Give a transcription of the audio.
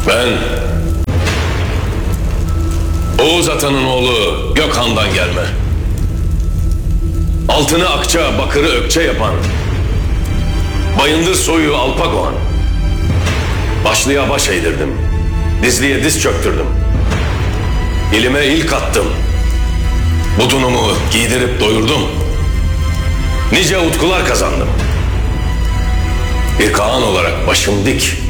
Ben Oğuz Atan'ın oğlu Gökhan'dan gelme. Altını akça, bakırı ökçe yapan Bayındır soyu Alpagoğan. Başlıya baş eğdirdim. Dizliye diz çöktürdüm. İlime ilk attım. Budunumu giydirip doyurdum. Nice utkular kazandım. Bir Kaan olarak başım dik.